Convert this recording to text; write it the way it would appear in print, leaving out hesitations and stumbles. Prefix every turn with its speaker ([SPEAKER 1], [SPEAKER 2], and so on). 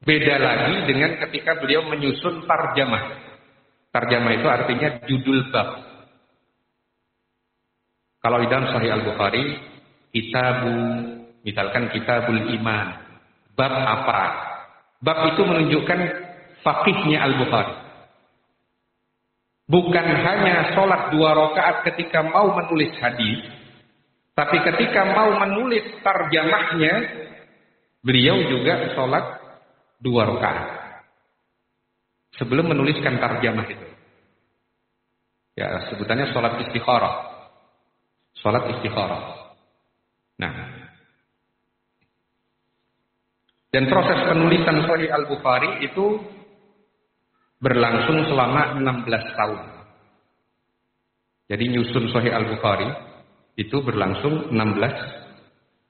[SPEAKER 1] Beda lagi dengan ketika beliau menyusun tarjamah. Tarjamah itu artinya judul bab. Kalau di dalam Sahih Al-Bukhari, misalkan kitabul iman, bab apa? Bab itu menunjukkan faqihnya Al-Bukhari. Bukan hanya sholat 2 rakaat ketika mau menulis hadis, tapi ketika mau menulis tarjamahnya, beliau juga sholat 2 rakaat sebelum menuliskan tarjamah itu. Ya, sebutannya sholat istikharah. Sholat istikharah. Nah, dan proses penulisan Sahih Al-Bukhari itu berlangsung selama 16 tahun. Jadi nyusun Sahih Al-Bukhari itu berlangsung 16